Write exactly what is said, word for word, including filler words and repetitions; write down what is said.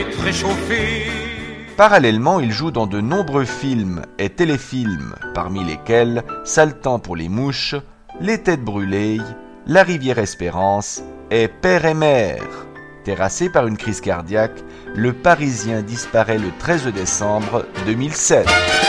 être réchauffé. Parallèlement, il joue dans de nombreux films et téléfilms, parmi lesquels Sale temps pour les mouches, Les têtes brûlées, La rivière Espérance et Père et mère. Terrassé par une crise cardiaque, le Parisien disparaît le treize décembre deux mille sept.